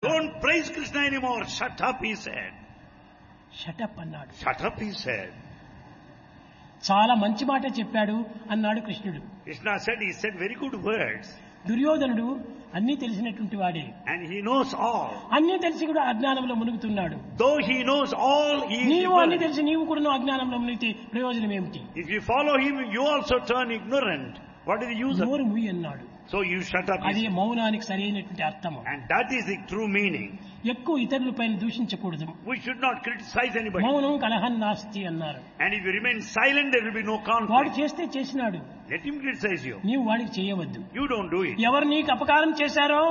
Don't praise Krishna anymore. Shut up, he said. Shut up అన్నాడు. Shut up, he said. చాలా మంచి మాట చెప్పాడు అన్నాడు కృష్ణుడు. Krishna said, he said very good words. దుర్యోధనుడు అన్నీ తెలిసినటువంటి వాడే, And he knows all. అన్నీ తెలిసి కూడా అజ్ఞానంలో మునుగుతున్నాడు. Though he knows all, he is నీవు అన్ని ignorant. తెలిసి నీవు కూడా అజ్ఞానంలో మునిగితే ప్రయోజనం ఏమిటి? If you follow him, you also turn ignorant. What is the use of నోరు మూయి అన్నాడు. So you shut up. అది మౌనానికి సరైనటువంటి అర్థము. And that is the true meaning. ఎక్కువ ఇతరులపైన దూషించకూడదు. We should not criticize anybody. మౌనం కలహం నాస్తి అన్నారు. And if you remain silent, there will be no వాడు conflict. చేస్తే చేసినాడు, Let him criticize you. నీవు వాడికి చేయవద్దు. You don't do it. ఎవరు నీకు అపకారం చేశారో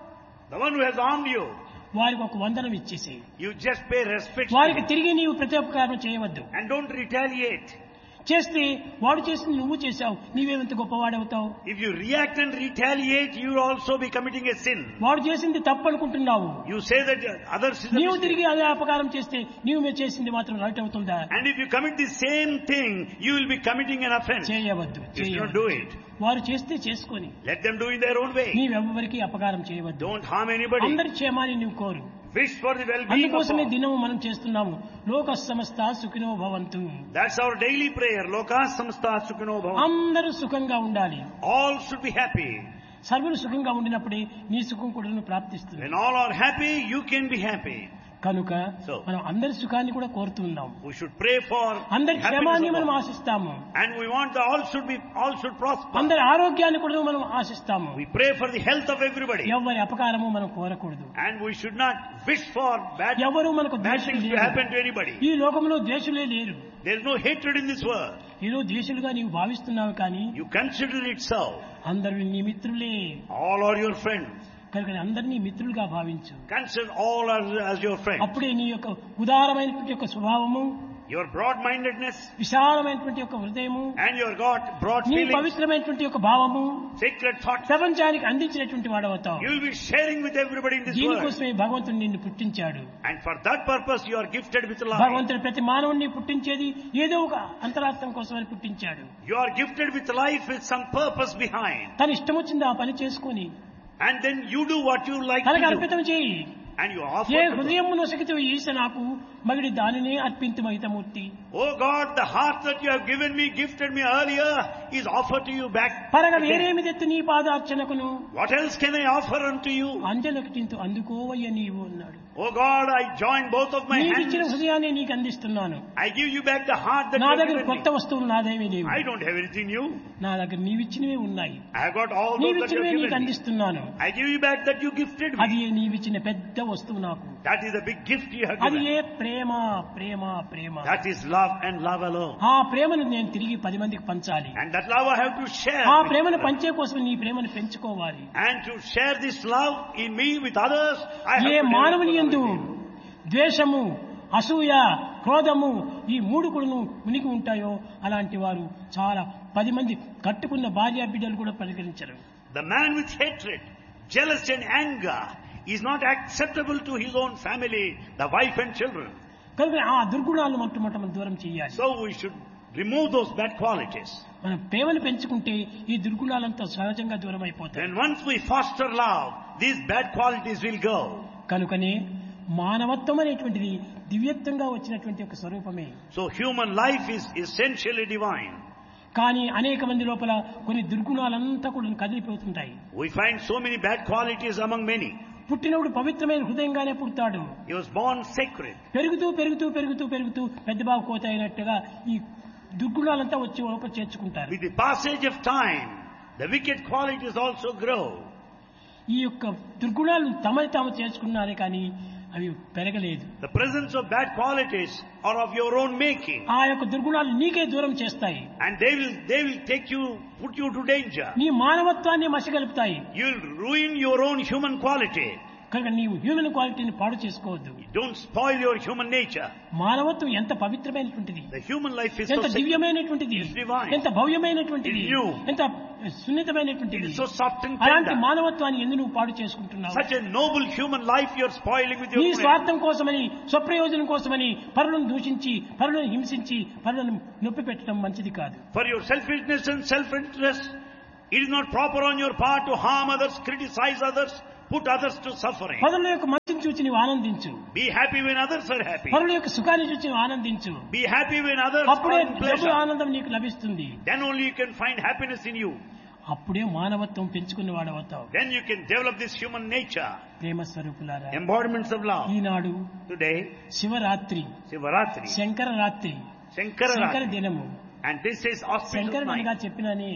The one who has harmed you, వారికి ఒక వందనం ఇచ్చేసేయి. you just pay respect to వారికి him. తిరిగి నీవు ప్రతి ఉపకారం చేయవద్దు. And don't retaliate. చేస్తే వాడు చేసింది నువ్వు చేశావు, నీవేమంత గొప్పవాడవుతావు. If you react and retaliate, you will also be committing a sin. వాడు చేసింది తప్పు అనుకుంటున్నావు, You say that others is a నీవు mistake. తిరిగి అదే అపకారం చేస్తే నీవు మీరు చేసింది మాత్రం రైట్ అవుతుందా? And if you commit the same thing, you will be committing an offense. చేయవద్దు. You should not do it. వారు చేస్తే చేసుకొని Let them do in their own way. నీవెవ్వరికి అపకారం చేయవద్దు. Don't harm anybody. అందరి క్షేమాన్ని నువ్వు కోరు. Wish for the well-being of అందుకోసమే all. దినము మనం చేస్తున్నాము లోక సమస్త సుఖినో భవంతు. That's our daily prayer. Loka samsta sukhino bhavantu. అందరూ సుఖంగా ఉండాలి. All should be happy. సర్వులు సుఖంగా ఉండినప్పుడే నీ సుఖం కూడా ప్రాప్తిస్తుంది. When all are happy, you can be happy. కనుక So, మనం అందరి సుఖాన్ని కూడా కోరుతున్నాం. we should pray for అందరి happiness క్షేమాన్ని of మనం all. ఆశిస్తాము. And we want the all should prosper. అందరి ఆరోగ్యాన్ని కూడా మనం ఆశిస్తాము. We pray for the health of everybody. ఎవరి అపకారము మనం కోరకూడదు. And we should not wish for ఎవరు మనకు bad ద్వేషులు things to లేరు. happen to anybody. ఈ లోకంలో ద్వేషులే లేరు. There is no hatred in this world. ఏదో ద్వేషులుగా నీవు భావిస్తున్నావు కానీ You consider it so. అందరూ నీ మిత్రులే. All are your friends. కనుక అందరినీ మిత్రులుగా భావించు. Consider all as your friends. అప్పుడే నీ యొక్క ఉదారమైనటువంటి యొక్క స్వభావము, Your broad-mindedness విశాలమైనటువంటి యొక్క హృదయము, and your God broad నీ feelings, పవిత్రమైనటువంటి యొక్క భావము sacred thoughts. ప్రపంచానికి అందించినటువంటి వాడవుతావు. You will be sharing with everybody in this world. దీనికోసమే భగవంతుడు నిన్ను పుట్టించాడు. And for that purpose you are gifted with life. భగవంతుడు ప్రతి మానవుడిని పుట్టించేది ఏదో ఒక అంతరార్థం కోసమని పుట్టించాడు. You are gifted with life with some purpose behind. తన ఇష్టం వచ్చింది ఆ పని చేసుకొని And then you do what you like తనకు to do. అర్పితం చేయి. And you offer A to God. హృదయము నొసగితే ఈశ నాకు మగిడి దానినే అర్పింతు మహితమూర్తి. Oh God, the heart that you have given me, gifted me earlier, is offered to you back. పరగ again. వేరేమి తెత్తు నీ పాదార్చనకును What else can I offer unto you? అంజనకటింతు అందుకోవయ్య నీవు అన్నాడు. Oh God, I join both of my నీవిచ్చిన hands. హృదయాన్ని నీకు అందిస్తున్నాను. I give you back the heart that నా you have దగ్గర given కొత్త me. వస్తువులు నాదేమీ లేవు. I don't have anything new. నా దగ్గర నీవిచ్చినవే ఉన్నాయి. I have got all those that you నీవిచ్చినవే have నీకు given me. అందిస్తున్నాను. I give you back that you gifted అది me. నీవిచ్చిన పెద్ద వస్తువు నాకు. That is a big gift you have అది given. A Prema Prema Prema. That is love and love alone. ఆ ప్రేమను నేను తిరిగి 10 మందికి పంచాలి. And that love I have to share. ఆ with ప్రేమను others. పంచే కోసం నీ ప్రేమను పెంచుకోవాలి. And to share this love in me with others, I have A to మానవుని develop యందు love in me. ద్వేషము, అసూయ, క్రోధము ఈ మూడు కూడాను ఉనికి ఉంటాయో అలాంటి వారు చాలా 10 మంది కట్టుకున్న భార్య బిడ్డలు కూడా పరిగణించరు. The man with hatred, jealousy and anger is not acceptable to his own family, the wife and children. కనుక ఆ దుర్గుణాలను మనం దూరం చేయాలి. So we should remove those bad qualities. మనం ప్రేమను పెంచుకుంటే ఈ దుర్గుణాలంతా సహజంగా దూరం అయిపోతాయి. Then once we foster love, these bad qualities will go. కనుకనే మానవత్వం అనేటువంటిది దివ్యత్వంగా వచ్చినటువంటి ఒక స్వరూపమే. So human life is essentially divine. కానీ అనేక మంది లోపల కొన్ని దుర్గుణాలంతా కూడా కదిలిపోతుంటాయి. We find so many bad qualities among many. పుట్టినప్పుడు పవిత్రమైన హృదయంగానే పుడతాడు. He was born sacred. పెరుగుతూ పెరుగుతూ పెరుగుతూ పెరుగుతూ పెద్ద బాబు కోత అయినట్టుగా ఈ దుర్గుణాలంతా వచ్చి లోపల చేర్చుకుంటారు. With the passage of time, the wicked qualities also grow. ఈ యొక్క దుర్గుణాలు తమని తాము చేర్చుకున్నారే కానీ అవి పెరగలేదు. The presence of bad qualities are of your own making. ఆ యొక్క దుర్గుణాలు నీకే దూరం చేస్తాయి. And they will put you to danger. నీ మానవత్వాన్ని మసిగలుపుతాయి. You will ruin your own human quality. కనుక నీవు హ్యూమన్ క్వాలిటీని పాడు చేసుకోవద్దు. Don't spoil your human nature. మానవత్వం ఎంత పవిత్రమైనటువంటిది, The human life is ఎంత so sacred. దివ్యమైనటువంటిది, It's divine. ఎంత భవ్యమైనటువంటిది, It's new. ఎంత సున్నితమైనటువంటిది. It is so soft and అలాంటి tender. మానవత్వాన్ని ఎందుకు నువ్వు పాడు చేసుకుంటున్నావు? Such a noble human life you are spoiling with your నీ own. స్వార్థం కోసమని, స్వప్రయోజనం కోసమని పరులను దూషించి, పరులను హింసించి, పరులను నొప్పి పెట్టడం మంచిది కాదు. For your selfishness and self-interest, it is not proper on your part to harm others, criticize others, Put others to suffering. పరుల యొక్క మంచిని చూచి నీవు ఆనందించు. Be happy when others are happy. పరుల యొక్క సుఖాన్ని చూచి నీవు ఆనందించు. Be happy when others అప్పుడే are in pleasure. ఆనందం నీకు లభిస్తుంది. Then only you can find happiness in you. అప్పుడే మానవత్వం పెంచుకున్న వాడవుతావు. Then you can develop this human nature. ప్రేమ స్వరూపులారా, Embodiments of love. Eenadu Today, Shivaratri, Sivaratri, Shankara రాత్రి, శంకర Shankara, దినము. and this is auspicious శంకరుడు అనగా night. చెప్పినని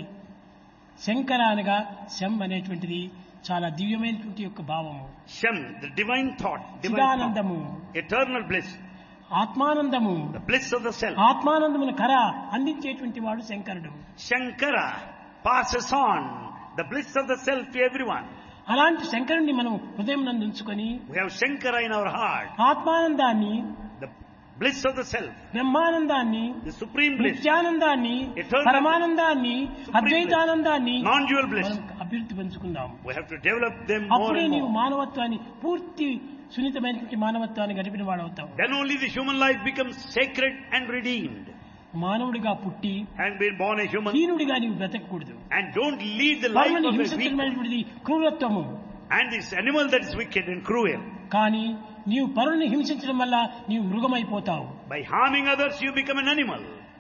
శంకర అనగా శం అనేటువంటిది చాలా దివ్యమైనటువంటి యొక్క భావము. Shem, the divine thought, చిదానందము, eternal bliss, ఆత్మానందము, the bliss of the self. ఆత్మానందమును కర అందించేటువంటి వాడు శంకరుడు. Shankara passes on the bliss of the self to everyone. అలాంటి శంకరుణ్ణి మనం హృదయం నందు ఉంచుకొని We have Shankara in our heart, ఆత్మానందాన్ని, the bliss of the self, బ్రహ్మానందాన్ని, the supreme bliss, నిత్యానందాన్ని, Eternal పరమానందాన్ని, Supreme అద్వైతానందాన్ని non-dual bliss. మనం అభివృద్ధి పెంచుకుందాం. We have to develop them more అప్పుడే and నీవు more. మానవత్వాన్ని పూర్తి సున్నితమైనటువంటి మానవత్వాన్ని గడిపిన వాడవుతావు. Then only the human life becomes sacred and redeemed. మానవుడిగా పుట్టి And being born a human, హీనుడిగా నీవు బ్రతకూడదు. and don't lead the life పరులను of a weak, హింసించమైనటువంటిది క్రూరత్వము. and this animal that is wicked and cruel. కానీ నీవు పరులను హింసించడం వల్ల నీవు మృగమైపోతావు. By harming others, you become an animal.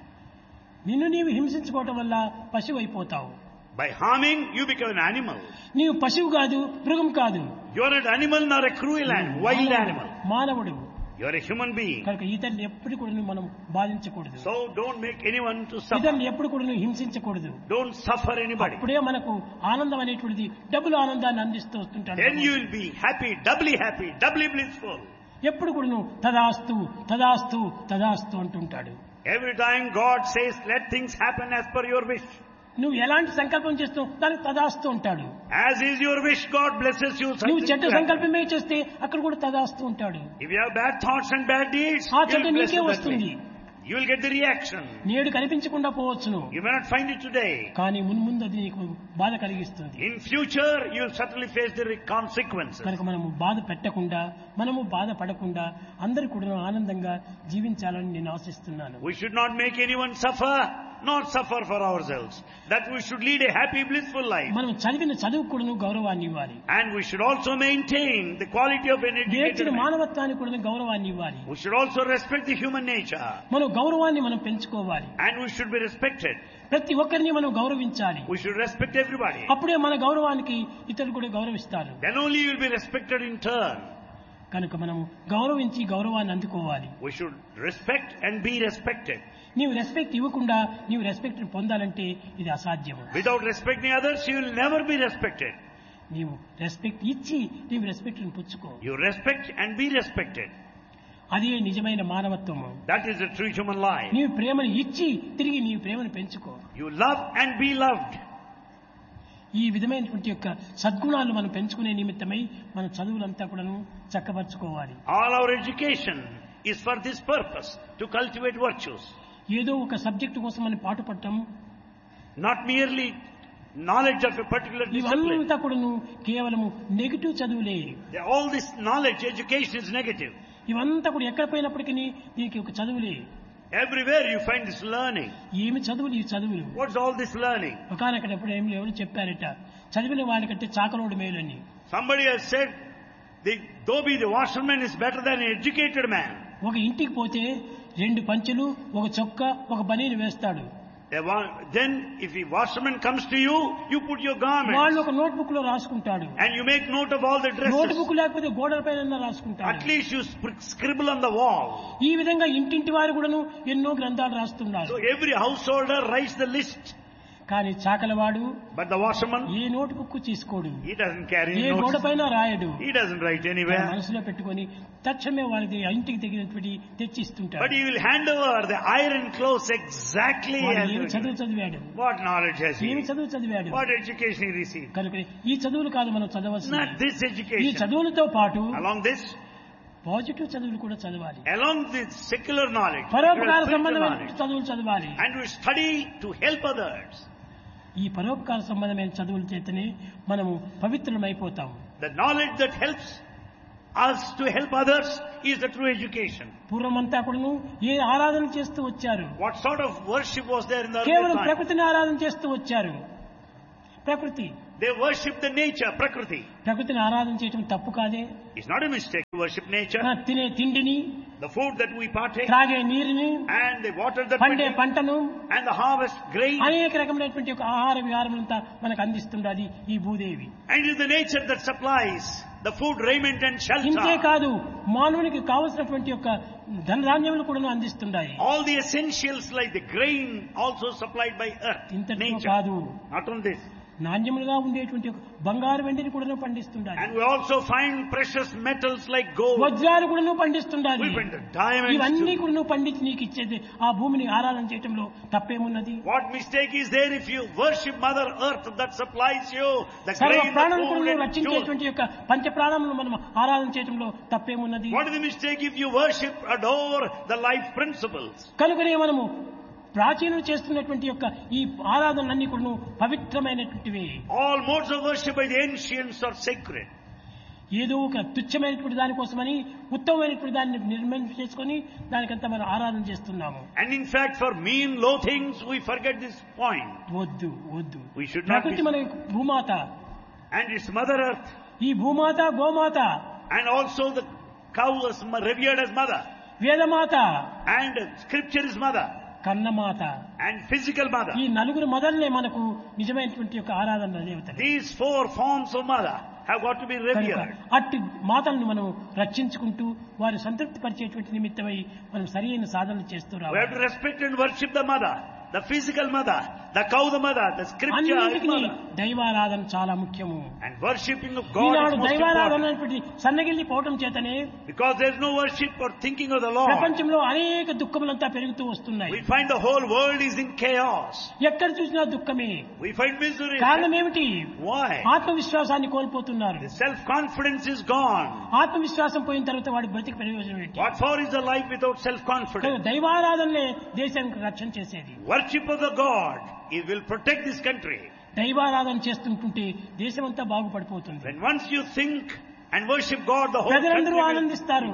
నిన్ను నీవు హింసించుకోవటం వల్ల పశువు అయిపోతావు. By harming, you become an animal. నీవు పశువు కాదు, మృగం కాదు, You are not an animal nor a cruel animal, wild animal. మానవుడు. You are a human being. కనుక ఇతరులు ఎప్పుడు కూడా మనం బాధించకూడదు. So don't make anyone to suffer. ఇతరులు ఎప్పుడు కూడా హింసించకూడదు. Don't suffer anybody. అప్పుడే మనకు ఆనందం అనేటువంటిది డబుల్ ఆనందాన్ని అందిస్తూ వస్తుంటాడు. Then you will be happy, doubly blissful. ఎప్పుడు కూడా తదాస్తు తదాస్తు తదాస్తు అంటుంటాడు. Every time God says, let things happen as per your wish. నువ్వు ఎలాంటి సంకల్పం చేస్తావు దానికి తదాస్తు ఉంటాడు. As is your wish, God blesses you. నువ్వు Something చెడ్డ to happen. సంకల్పమే చేస్తే అక్కడ కూడా తదాస్తు ఉంటాడు. If you have bad thoughts and bad deeds, ఆ you చెడ్డ will bless నీకే you that వస్తుంది. way. You will get the reaction. నేడు కనిపించకుండా పోవచ్చును, You may not find it today. కానీ మున్ముందు అది నీకు బాధ కలిగిస్తుంది. In future, you will certainly face the consequences. కనుక మనము బాధ పెట్టకుండా, మనము బాధ పడకుండా అందరూ కూడా ఆనందంగా జీవించాలని నేను ఆశిస్తున్నాను. We should not make anyone suffer, not suffer for ourselves. That we should lead a happy, blissful life. మనం చదివిన చదువు కూడా గౌరవాన్ని ఇవ్వాలి. And we should also maintain the quality of an educated నేర్చిన man. మానవత్వానికి కూడా గౌరవాన్ని ఇవ్వాలి. We should also respect the human nature. మన గౌరవాన్ని మనం పెంచుకోవాలి. And we should be respected. ప్రతి ఒక్కరిని మనం గౌరవించాలి. We should respect everybody. అప్పుడే మన గౌరవానికి ఇతరులు కూడా గౌరవిస్తారు. Then only you will be respected in turn. కనుక మనం గౌరవించి గౌరవాన్ని అందుకోవాలి. We should respect and be respected. నీవు రెస్పెక్ట్ ఇవ్వకుండా నీవు రెస్పెక్ట్ పొందాలంటే ఇది అసాధ్యము. Without respecting others, you will never be respected. నీవు రెస్పెక్ట్ ఇచ్చి నీవు రెస్పెక్ట్ పుచ్చుకో. You respect and be respected. అదే నిజమైన మానవత్వము. That is the true human life. నీవు ప్రేమను ఇచ్చి తిరిగి నీవు ప్రేమను పెంచుకో. You love and be loved. ఈ విధమైనటువంటి యొక్క సద్గుణాలు మనం పెంచుకునే నిమిత్తమై మన చదువులంతా కూడాను చక్కబరుచుకోవాలి. All our education is for this purpose, to cultivate virtues. ఏదో ఒక సబ్జెక్టు కోసం మనం పాటుపడటం, Not merely knowledge of a particular discipline. ఇవంతా కూడాను కేవలము negative చదువులే. All this knowledge, education is negative. ఇవంతా కూడా ఎక్కడ పోయినప్పటికీ దీనికి ఒక చదువులే. Everywhere you find this learning. ఏమి చదువులు ఈ చదువులు? What's all this learning? ఒకనొకప్పుడు ఎవరు చెప్పారట, చదివిన వాడికంటే చాకలోడు మేలని. Somebody has said, though be the washerman is better than an educated man. ఒక ఇంటికి పోతే 2 పంచెలు, ఒక చొక్క, ఒక బనీను వేస్తాడు. Then if the washerman comes to you, you put your garment. వాళ్ళు ఒక నోట్బుక్ లో రాసుకుంటాడు. And you make note of all the dresses. Notebook లేకపోతే గోడల పైన రాసుకుంటాడు. At least you scribble on the wall. ఈ విధంగా ఇంటింటి వారు కూడాను ఎన్నో గ్రంథాలు రాస్తున్నారు. So every householder writes the list. కానీ చాకలవాడు But the washerman, A notebook తీసుకోడు, he doesn't carry ఏ గోడ notes. పైన రాయడు. He doesn't write తన anywhere. మనసులో పెట్టుకొని తక్షణమే వారికి ఇంటికి తగినటువంటి తెచ్చిస్తుంటాడు. But he will hand over the iron clothes exactly వాడు as ఏమి చదువు చదివాడు, what knowledge has ఏమి he? చదువు చదివాడు. What education he received? కనుక ఈ చదువులు కాదు మనం Not చదవాల్సింది. this ఈ education. చదువులతో పాటు Along this, పాజిటివ్ చదువులు కూడా చదవాలి. along this secular knowledge, పరోపకార spiritual సంబంధమైన knowledge, చదువులు చదవాలి. and we study to help others. ఈ పరోపకార సంబంధమైన చదువుల చేతనే మనము పవిత్రమైపోతాం. The knowledge that helps us to help others is the true education. పూర్వమంతా కూడాను ఏ ఆరాధన చేస్తూ వచ్చారు? What sort of worship was there in the కేవలం earlier time? ప్రకృతిని ఆరాధన చేస్తూ వచ్చారు. ప్రకృతి They worship the nature, Prakriti. ప్రకృతిని ఆరాధన చేయటం తప్పు కాదే. It's not a mistake to worship nature. తినే తిండిని, The food that we partake, త్రాగే నీరుని, and the water that we పండే drink, పంటను, and the harvest grain. అనేక రకమైనటువంటి ఒక ఆహార విహారములంతా మనకు అందిస్తున్నది ఈ Bhudevi. And it is the nature that supplies the food, raiment and ఇంతే shelter. కాదు, మానవునికి కావలసినటువంటి యొక్క ధనధాన్యములు కూడా అందిస్తున్నాయి. All the essentials like the grain also supplied by earth, ఇంతటితో nature. కాదు, Not only this. నాణ్యములుగా ఉండేటువంటి ఒక బంగారు వెండిని కూడా పండిస్తుండాలి. And we also find precious metals like gold. వజ్రాలు కూడా పండిస్తుండాలి. We find the diamonds ఇవన్నీ too. కూడా పండించి నీకు ఇచ్చేది ఆ భూమిని ఆరాధన చేయటంలో తప్పేమున్నది? What mistake is there if you worship Mother Earth that supplies you the సర్వ grain, the ప్రాణులను food కూడా and jewels? రక్షించేటువంటి యొక్క పంచ ప్రాణములను మనం ఆరాధన చేయటంలో తప్పేమున్నది? What is the mistake if you worship, adore the life principles? కనుకనే మనము ప్రాచీనులు చేస్తున్నటువంటి యొక్క ఈ ఆరాధనలన్నీ కూడా పవిత్రమైనటువంటివి. All modes of worship by the ancients are sacred. ఏదో ఒక తుచ్చమైనటువంటి దానికోసమని ఉత్తమమైనటువంటి దాన్ని నిర్మాణం చేసుకొని దానికంతా మనం ఆరాధన చేస్తున్నాము. And in fact, for mean, low things, we forget this point. వద్దు వద్దు. We should not ప్రకృతి be- మన భూమాత, And it's Mother Earth, ఈ భూమాత, గోమాత, and also the cow is revered as mother, Vedamata, and scripture is mother, కన్నమాత, and physical mother. ఈ నలుగురు మొదలనే మనకు నిజమైనటువంటి యొక్క ఆరాధన దేవతలు. These four forms of mother have got to be కనుక revered. అట్టి మాతలను మనం రక్షించుకుంటూ వారి సంతృప్తి పరిచేటువంటి నిమిత్తమై మనం సరైన సాధనలు చేస్తూ We have రావాలి. to respect and worship the mother, the physical mother, the cow the mother, the scripture is అన్నింటికి mother. దైవారాధన చాలా ముఖ్యము. And worshipping of God Eenadu is most దైవారాధన important. అనేటువంటి సన్నగిల్లి పోవటం చేతనే Because there is no worship or thinking of the Lord. ప్రపంచంలో అనేక దుఃఖములంతా పెరుగుతూ వస్తున్నాయి. We find the whole world is in chaos. ఎక్కడ చూసినా దుఃఖమే. We find misery. కారణం ఏమిటి? Why? ఆత్మవిశ్వాసాన్ని కోల్పోతున్నారు. The self-confidence is gone. ఆత్మవిశ్వాసం పోయిన తర్వాత వాడి బ్రతికి ప్రయోజనం ఏంటి? What for is a life without కనుక self-confidence? దైవారాధనలే దేశానికి రక్షణ చేసేది. Worship of the God, it will protect this country. దైవారాధన చేస్తుంటుంటే దేశమంతా బాగుపడిపోతుంది. When once you think and worship God, the whole country ప్రజలందరూ will, ఆనందిస్తారు.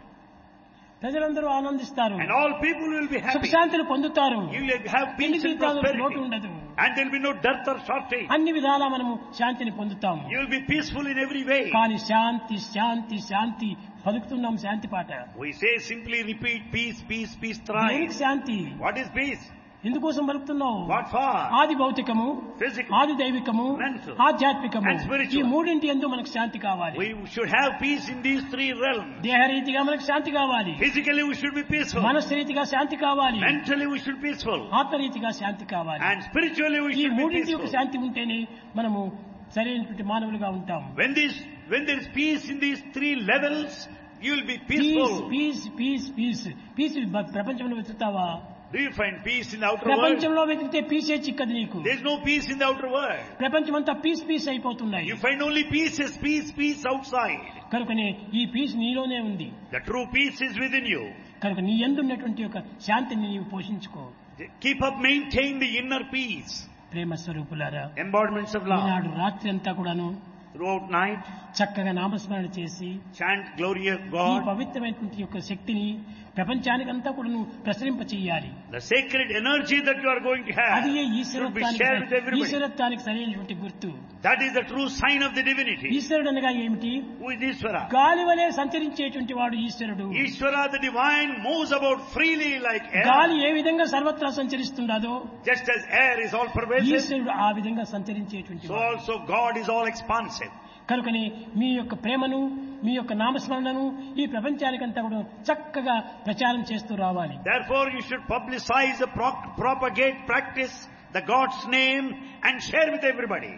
ప్రజలందరూ ఆనందిస్తారు. and all people will be happy. సుఖశాంతులు పొందుతారు. You will have తిండి peace and తీర్థాలకు లోటు prosperity. ఉండదు. And there will be no dearth or shortage. అన్ని విధాలా మనము శాంతిని పొందుతాము. You will be peaceful in every way. కానీ శాంతి శాంతి శాంతి పలుకుతున్నాం శాంతి పాట. We say simply repeat peace, peace, peace దేనికి thrice. Shanti? What is peace? ఎందుకోసం పలుకుతున్నావు? What for? ఆది భౌతికము, Physical. ఆది దైవికము, Mental. ఆధ్యాత్మికము, And spiritual. ఈ మూడింటి యందు మనకు శాంతి కావాలి. We should have peace in these three realms. దేహరీతిగా మనకు శాంతి కావాలి. Physically we should be peaceful. మనస్సురీతిగా శాంతి కావాలి. Mentally we should be peaceful. ఆత్మరీతిగా శాంతి కావాలి. And spiritually we ఈ should be మూడింటి యొక్క peaceful. శాంతి ఉంటేనే మనము సరైనటువంటి మానవులుగా ఉంటాము. When there is peace in these three levels, you will be piece peaceful. Piece piece piece piece ప్రపంచంలో వెతుకుతావా? Do you find peace in the outer world? ప్రపంచంలో వెతికితే పీసే చిక్కది నీకు. There is no peace in the outer world. ప్రపంచమంతా piece piece అయిపోతున్నాయి. You find only pieces, peace outside. కనుకనే ఈ పీస్ నీలోనే ఉంది. The true peace is within you. కనుక నీ యందు ఉన్నటువంటి యొక్క శాంతిని నీవు పోషించుకో. Keep up, maintain the inner peace. ప్రేమ స్వరూపులారా, Embodiments of love. ఈనాడు రాత్రి అంతా కూడాను Throughout night, చక్కగా నామస్మరణ చేసి chant glory of ఈ God. పవిత్రమైనటువంటి యొక్క శక్తిని ప్రపంచానికంతా కూడా ప్రసరింప చేయాలి. The sacred energy that you are going to have అది should be shared with everybody. ఈశ్వరత్వానికి సరైనటువంటి గుర్తు. That is the true sign of the divinity. ఈశ్వరుడు అనగా ఏమిటి? Who is Ishvara? గాలి వలె సంచరించేటువంటి వాడు ఈశ్వరుడు. Ishvara, the divine, moves about freely like air. గాలి ఏ విధంగా సర్వత్రా సంచరిస్తుండదో Just as air is all pervasive, ఈశ్వరుడు ఆ విధంగా సంచరించేటువంటి so వాడు. also God is all expansive. కనుకని మీ యొక్క ప్రేమను, మీ యొక్క నామస్మరణను ఈ ప్రపంచానికంతా కూడా చక్కగా ప్రచారం చేస్తూ రావాలి. Therefore you should publicize, propagate, practice the God's name and share with everybody.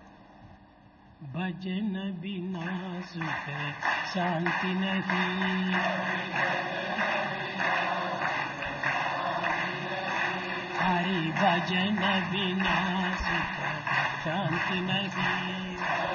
భజన బినా సుఖ శాంతి నహీ, హరి భజన బినా సుఖ శాంతి నహీ.